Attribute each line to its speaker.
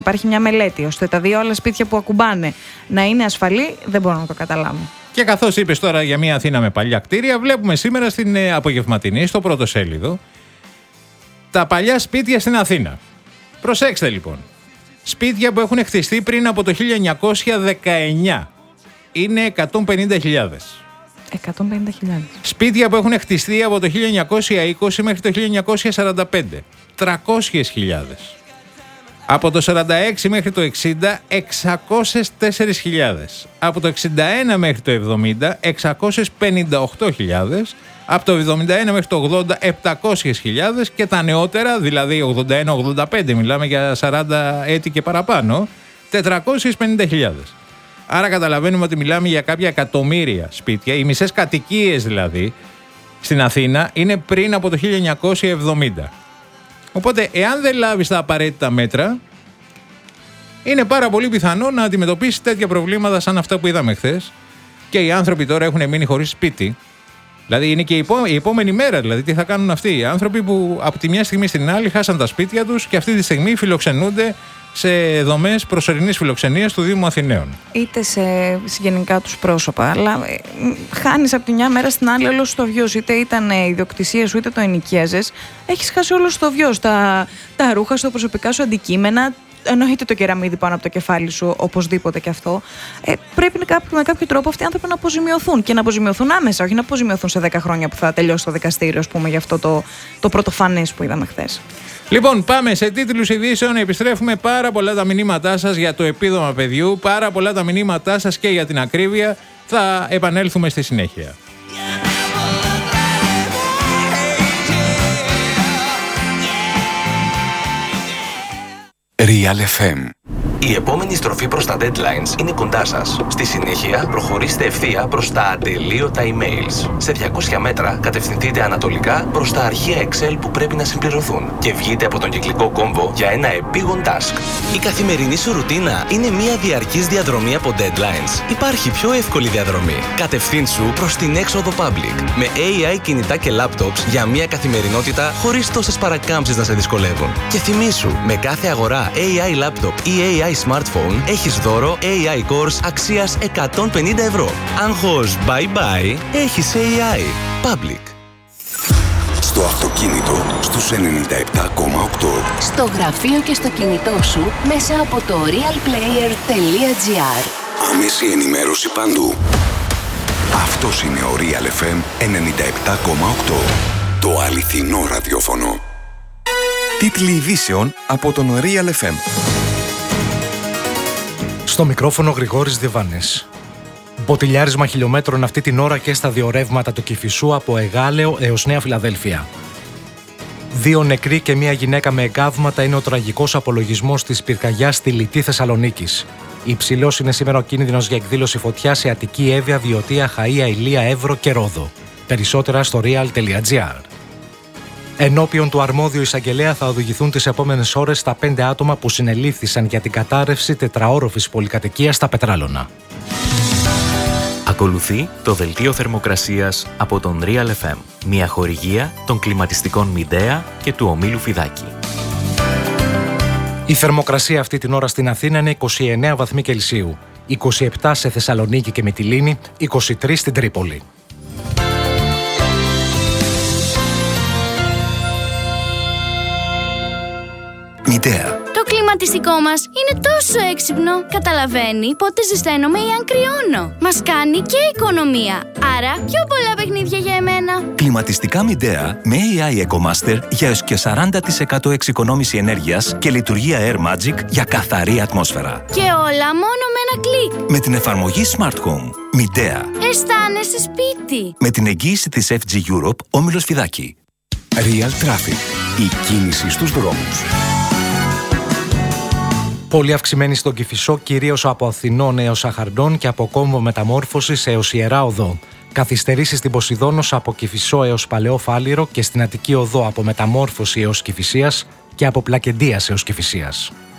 Speaker 1: Υπάρχει μια μελέτη ώστε τα δύο άλλα σπίτια που ακουμπάνε να είναι ασφαλή, δεν μπορώ να το καταλάβω.
Speaker 2: Και καθώς είπες τώρα για μια Αθήνα με παλιά κτίρια, βλέπουμε σήμερα στην απογευματινή, στο πρώτο σέλιδο, τα παλιά σπίτια στην Αθήνα. Προσέξτε λοιπόν. Σπίτια που έχουν χτιστεί πριν από το 1919 είναι 150.000.
Speaker 1: 150.000.
Speaker 2: Σπίτια που έχουν χτιστεί από το 1920 μέχρι το 1945, 300.000. Από το 46 μέχρι το 60, 604.000. Από το 61 μέχρι το 70, 658.000. Από το 71 μέχρι το 80, 700.000 και τα νεότερα, δηλαδή 81-85, μιλάμε για 40 έτη και παραπάνω, 450.000. Άρα καταλαβαίνουμε ότι μιλάμε για κάποια εκατομμύρια σπίτια, οι μισές κατοικίες δηλαδή, στην Αθήνα είναι πριν από το 1970. Οπότε, εάν δεν λάβεις τα απαραίτητα μέτρα, είναι πάρα πολύ πιθανό να αντιμετωπίσεις τέτοια προβλήματα σαν αυτά που είδαμε χθες. Και οι άνθρωποι τώρα έχουν μείνει χωρίς σπίτι. Δηλαδή, είναι και η επόμενη μέρα. Δηλαδή, τι θα κάνουν αυτοί οι άνθρωποι που από τη μια στιγμή στην άλλη χάσαν τα σπίτια τους και αυτή τη στιγμή φιλοξενούνται σε δομές προσωρινής φιλοξενίας του Δήμου Αθηναίων. Είτε σε
Speaker 1: συγγενικά τους πρόσωπα, αλλά χάνεις από τη μια μέρα στην άλλη όλο το βιός. Είτε ήταν η ιδιοκτησία σου, είτε το ενοικίαζες. Έχεις χάσει όλο το βιός. Τα ρούχα σου, τα προσωπικά σου αντικείμενα. Εννοείται το κεραμίδι πάνω από το κεφάλι σου, οπωσδήποτε και αυτό. Πρέπει με κάποιο τρόπο αυτοί οι άνθρωποι να αποζημιωθούν και να αποζημιωθούν άμεσα, όχι να αποζημιωθούν σε 10 χρόνια που θα τελειώσει το δικαστήριο, ας πούμε, για αυτό το πρωτοφανές που είδαμε χθες.
Speaker 2: Λοιπόν, πάμε σε τίτλους ειδήσεων. Επιστρέφουμε. Πάρα πολλά τα μηνύματά σας για το επίδομα παιδιού, πάρα πολλά τα μηνύματά σας και για την ακρίβεια. Θα επανέλθουμε στη συνέχεια.
Speaker 3: Real FM.
Speaker 4: Η επόμενη στροφή προς τα deadlines είναι κοντά σας. Στη συνέχεια, προχωρήστε ευθεία προς τα ατελείωτα emails. Σε 200 μέτρα, κατευθυνθείτε ανατολικά προς τα αρχεία Excel που πρέπει να συμπληρωθούν και βγείτε από τον κυκλικό κόμβο για ένα επίγον task. Η καθημερινή σου ρουτίνα είναι μια διαρκής διαδρομή από deadlines. Υπάρχει πιο εύκολη διαδρομή. Κατευθύνσου προς την έξοδο public. Με AI κινητά και laptops για μια καθημερινότητα χωρίς τόσες παρακάμψεις να σε δυσκολεύουν. Και θυμήσου, με κάθε αγορά AI laptop ή AI smartphone έχεις δώρο AI Course αξίας 150 ευρώ. Άγχος bye bye, έχεις AI. Public.
Speaker 3: Στο αυτοκίνητο στους 97,8.
Speaker 5: Στο γραφείο και στο κινητό σου μέσα από το realplayer.gr.
Speaker 3: Άμεση ενημέρωση παντού. Αυτός είναι ο Real FM 97,8. Το αληθινό ραδιόφωνο. Τίτλοι ειδήσεων από τον Real FM.
Speaker 6: Στο μικρόφωνο Γρηγόρης Διβάνης. Μποτιλιάρισμα χιλιόμετρων αυτή την ώρα και στα δύο ρεύματα του Κηφισού από Εγάλεο έως Νέα Φιλαδέλφια. 2 νεκροί και μία γυναίκα με εγκάβματα είναι ο τραγικός απολογισμός της πυρκαγιάς στη Λιτή Θεσσαλονίκης. Υψηλός είναι σήμερα ο κίνδυνος για εκδήλωση φωτιάς σε Αττική, Εύβοια, Βιωτία, Χαΐα, Ηλία, Εύρο και Ρόδο. Περισσότερα στο real.gr. Ενώπιον του αρμόδιου εισαγγελέα θα οδηγηθούν τις επόμενες ώρες τα 5 άτομα που συνελήφθησαν για την κατάρρευση τετραόροφης πολυκατοικίας στα Πετράλωνα.
Speaker 7: Ακολουθεί το δελτίο θερμοκρασίας από τον Real FM, μια χορηγία των κλιματιστικών Μιντέα και του ομίλου Φιδάκη.
Speaker 6: Η θερμοκρασία αυτή την ώρα στην Αθήνα είναι 29 βαθμοί Κελσίου, 27 σε Θεσσαλονίκη και Μυτιλήνη, 23 στην Τρίπολη.
Speaker 3: Μιντέα.
Speaker 8: Το κλιματιστικό μας είναι τόσο έξυπνο. Καταλαβαίνει πότε ζεσταίνομαι ή αν κρυώνω. Μας κάνει και οικονομία. Άρα πιο πολλά παιχνίδια για εμένα.
Speaker 9: Κλιματιστικά Μιντέα με AI EcoMaster για έως και 40% εξοικονόμηση ενέργειας και λειτουργία Air Magic για καθαρή ατμόσφαιρα.
Speaker 8: Και όλα μόνο με ένα κλικ.
Speaker 9: Με την εφαρμογή Smart Home. Μιντέα.
Speaker 8: Αισθάνεσαι σπίτι.
Speaker 9: Με την εγγύηση της FG Europe, όμιλος Φιδάκη.
Speaker 3: Real Traffic. Η κίνηση στους δρόμους.
Speaker 6: Πολύ αυξημένη στον Κηφισό, κυρίως από Αθηνών έως Αχαρντών και από κόμβο Μεταμόρφωσης έως Ιερά Οδό. Καθυστερήσεις στην Ποσειδόνος από Κηφισό έως Παλαιό Φάληρο και στην Αττική Οδό από Μεταμόρφωση έως Κηφισίας και από Πλακεντίας έως Κηφισίας.